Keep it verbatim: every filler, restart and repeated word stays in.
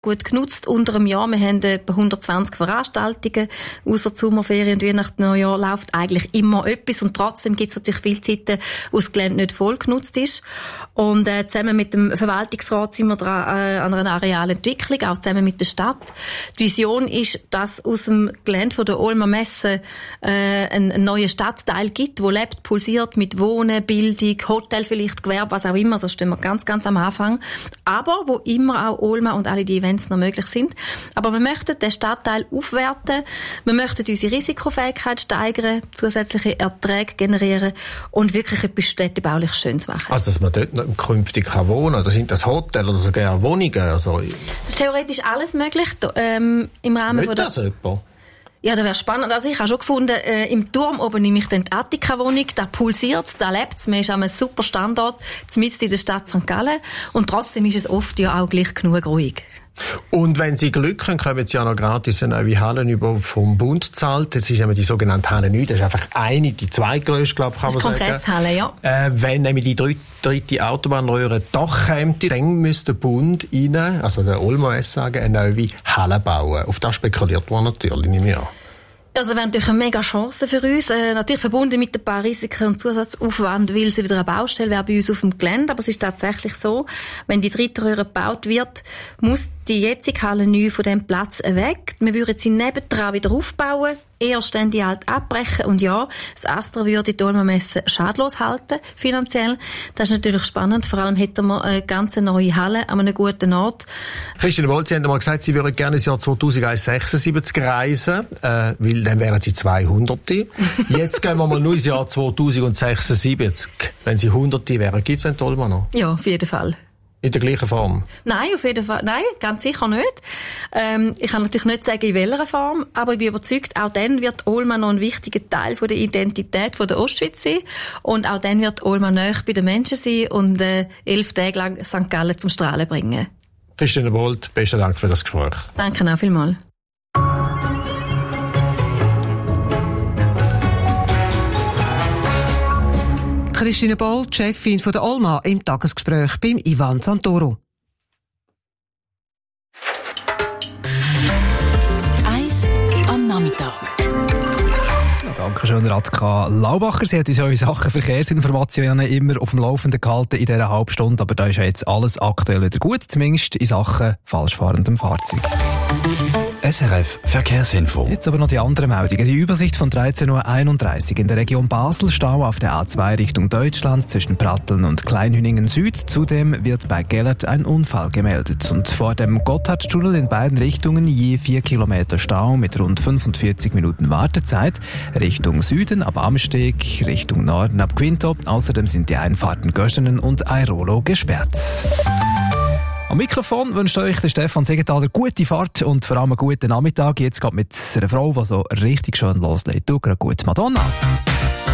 gut genutzt unter einem Jahr. Wir haben etwa hundertzwanzig Veranstaltungen. Ausser die Sommerferien und Weihnachten, Neujahr läuft eigentlich immer etwas. Und trotzdem gibt es natürlich viele Zeiten, wo das Gelände nicht voll genutzt ist. Und äh, zusammen mit dem Verwaltungsrat sind wir dran, äh, an einer Arealentwicklung, auch zusammen mit der Stadt. Die Vision ist, dass aus dem Gelände von der Olmer Messe äh, ein, ein neuer Stadtteil gibt, wo lebt, pulsiert mit Wohnen, Bildung, Hotel vielleicht, Gewerbe, was auch immer. So stehen wir ganz, ganz am Anfang. Aber wo immer auch Olma und alle die Events noch möglich sind. Aber wir möchten den Stadtteil aufwerten, wir möchten unsere Risikofähigkeit steigern, zusätzliche Erträge generieren und wirklich etwas städtebaulich Schönes machen. Also, dass man dort noch künftig kann wohnen kann, oder sind das Hotels oder sogar Wohnungen? Also, das ist theoretisch alles möglich. Ähm, im Rahmen nicht von der das jemand? Ja, das wäre spannend. Also ich habe schon gefunden, äh, im Turm oben nehme ich dann die Attika-Wohnung, da pulsiert es, da lebt es. Man ist an einem super Standort, mitten in der Stadt Sankt Gallen. Und trotzdem ist es oft ja auch gleich genug ruhig. Und wenn Sie Glück haben, kommen Sie ja noch gratis eine neue Halle über vom Bund gezahlt. Das ist nämlich die sogenannte Halle neun. Das ist einfach eine, die zweitgrößte, glaube ich, kann man sagen. Das ist Kongresshalle, ja. Äh, wenn nämlich die dritte, dritte Autobahnröhre doch käme, dann müsste der Bund Ihnen, also der Olmer S sagen, eine neue Halle bauen. Auf das spekuliert man natürlich, nehme ich an. Also wäre natürlich eine mega Chance für uns. Äh, natürlich verbunden mit ein paar Risiken und Zusatzaufwand, weil sie wieder eine Baustelle wäre bei uns auf dem Gelände. Aber es ist tatsächlich so, wenn die dritte Röhre gebaut wird, muss die jetzige Halle neu von diesem Platz weg. Wir würden sie nebendran wieder aufbauen, eher ständig halt abbrechen. Und ja, das Astra würde die Olmer Messe schadlos halten, finanziell. Das ist natürlich spannend. Vor allem hätten wir eine ganz neue Halle an einem guten Ort. Christine Bolt, Sie haben mal gesagt, Sie würden gerne ins Jahr zweitausendsechsundsiebzig reisen, äh, weil dann wären Sie zweihundert. Jetzt gehen wir mal nur ins Jahr zweitausendsechsundsiebzig. Wenn Sie hundert wären, gibt es einen Olmer noch? Ja, auf jeden Fall. In der gleichen Form? Nein, auf jeden Fall. Nein, ganz sicher nicht. Ähm, ich kann natürlich nicht sagen, in welcher Form, aber ich bin überzeugt, auch dann wird Olma noch ein wichtiger Teil von der Identität von der Ostschweiz sein. Und auch dann wird Olma nahe bei den Menschen sein und äh, elf Tage lang Sankt Gallen zum Strahlen bringen. Christine Bolt, besten Dank für das Gespräch. Danke auch vielmals. Christine Bolt, Chefin von der Olma, im Tagesgespräch beim Ivan Santoro. Eins am Nachmittag. Danke schön, Radka Laubacher. Sie hat uns eure Sachen Verkehrsinformationen immer auf dem Laufenden gehalten in dieser halben Stunde, aber da ist ja jetzt alles aktuell wieder gut, zumindest in Sachen falschfahrendem Fahrzeug. S R F Verkehrsinfo. Jetzt aber noch die andere Meldung. Die Übersicht von dreizehn Uhr einunddreißig. In der Region Basel Stau auf der A zwei Richtung Deutschland zwischen Pratteln und Kleinhüningen Süd. Zudem wird bei Gellert ein Unfall gemeldet. Und vor dem Gotthardtunnel in beiden Richtungen je vier Kilometer Stau mit rund fünfundvierzig Minuten Wartezeit. Richtung Süden ab Amsteg, Richtung Norden ab Quinto. Außerdem sind die Einfahrten Göschenen und Airolo gesperrt. Am Mikrofon wünscht euch der Stefan Segenthaler gute Fahrt und vor allem einen guten Nachmittag. Jetzt geht mit einer Frau, die so richtig schön loslegt. Du, gerade gut, Madonna.